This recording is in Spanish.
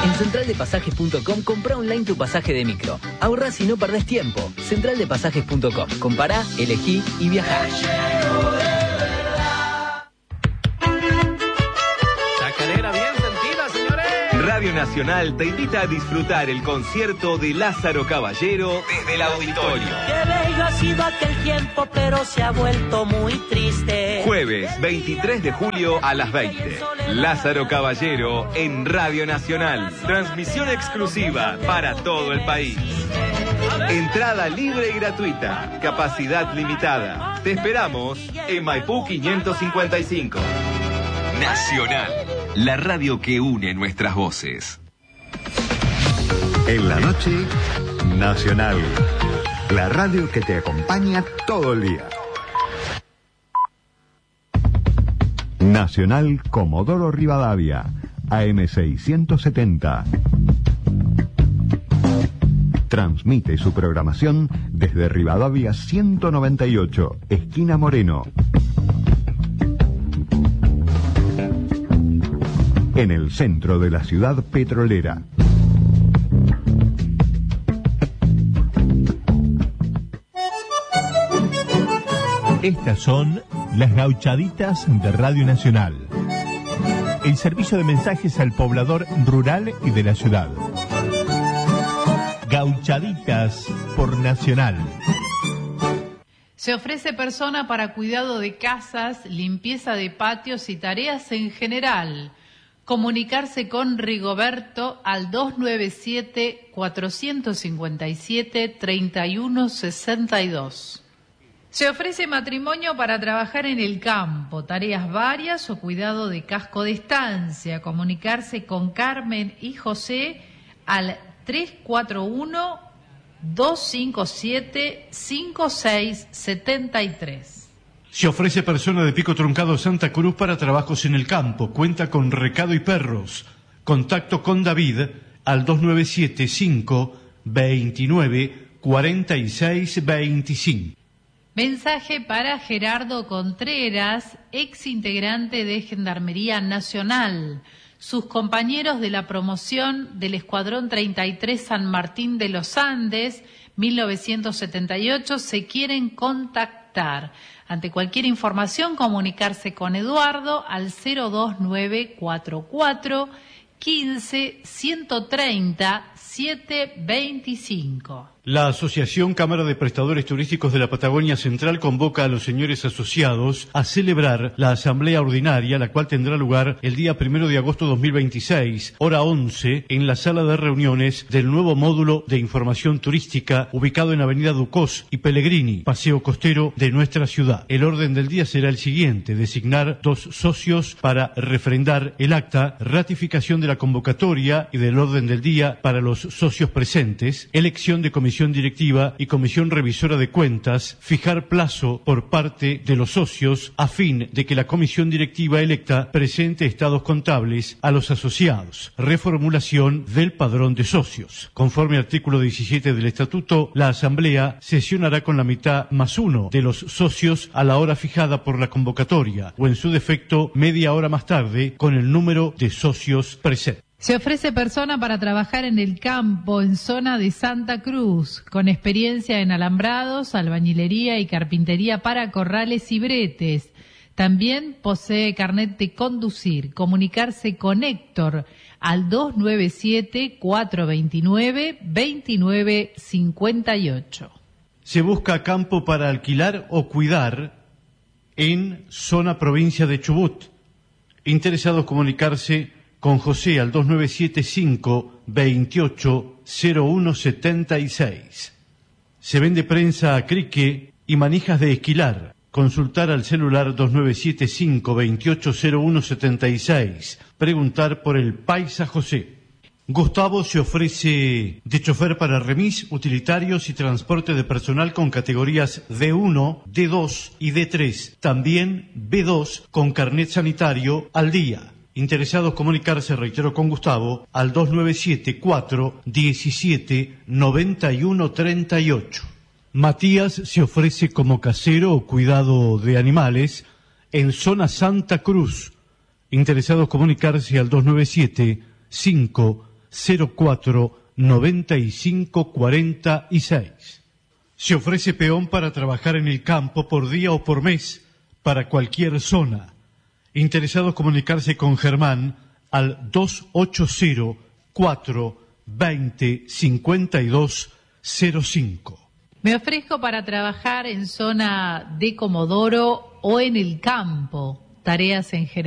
En centraldepasajes.com comprá online tu pasaje de micro. Ahorrás y no perdés tiempo. Centraldepasajes.com. Compará, elegí y viajá. Chacarera bien sentida, señores. Radio Nacional te invita a disfrutar el concierto de Lázaro Caballero desde el auditorio. Qué bello ha sido aquel tiempo, pero se ha vuelto muy triste. Jueves 23 de julio a las 20. Lázaro Caballero en Radio Nacional. Transmisión exclusiva para todo el país. Entrada libre y gratuita. Capacidad limitada. Te esperamos en Maipú 555. Nacional, la radio que une nuestras voces. En la noche, Nacional, la radio que te acompaña todo el día. Nacional Comodoro Rivadavia, AM670. Transmite su programación desde Rivadavia 198, esquina Moreno. En el centro de la ciudad petrolera. Estas son las gauchaditas de Radio Nacional. El servicio de mensajes al poblador rural y de la ciudad. Gauchaditas por Nacional. Se ofrece persona para cuidado de casas, limpieza de patios y tareas en general. Comunicarse con Rigoberto al 297-457-3162. Se ofrece matrimonio para trabajar en el campo, tareas varias o cuidado de casco de estancia. Comunicarse con Carmen y José al 341-257-5673. Se ofrece persona de Pico Truncado Santa Cruz para trabajos en el campo. Cuenta con recado y perros. Contacto con David al 297-529-4625. Mensaje para Gerardo Contreras, ex integrante de Gendarmería Nacional. Sus compañeros de la promoción del Escuadrón 33 San Martín de los Andes, 1978, se quieren contactar. Ante cualquier información, comunicarse con Eduardo al 02944 15 130 725. La Asociación Cámara de Prestadores Turísticos de la Patagonia Central convoca a los señores asociados a celebrar la asamblea ordinaria, la cual tendrá lugar el día 1 de agosto 2026, hora 11, en la sala de reuniones del nuevo módulo de información turística ubicado en Avenida Ducós y Pellegrini, Paseo Costero de nuestra ciudad. El orden del día será el siguiente: designar 2 socios para refrendar el acta, ratificación de la convocatoria y del orden del día para los socios presentes, elección de comisión directiva y comisión revisora de cuentas, fijar plazo por parte de los socios a fin de que la comisión directiva electa presente estados contables a los asociados, reformulación del padrón de socios. Conforme al artículo 17 del estatuto, la asamblea sesionará con la mitad más 1 de los socios a la hora fijada por la convocatoria o en su defecto media hora más tarde con el número de socios presentes. Se ofrece persona para trabajar en el campo en zona de Santa Cruz, con experiencia en alambrados, albañilería y carpintería para corrales y bretes. También posee carnet de conducir. Comunicarse con Héctor al 297-429-2958. Se busca campo para alquilar o cuidar en zona provincia de Chubut. Interesados comunicarse con José al 2975-280176. Se vende prensa a crique y manijas de esquilar. Consultar al celular 2975-280176. Preguntar por el Paisa José. Gustavo se ofrece de chofer para remis, utilitarios y transporte de personal con categorías D1, D2 y D3. También B2 con carnet sanitario al día. Interesados comunicarse, reitero, con Gustavo al 297-417-9138. Matías se ofrece como casero o cuidado de animales en zona Santa Cruz. Interesados comunicarse al 297-5 04 95 46. Se ofrece peón para trabajar en el campo por día o por mes, para cualquier zona. Interesados comunicarse con Germán al 280-420-5205. Me ofrezco para trabajar en zona de Comodoro o en el campo, tareas en general.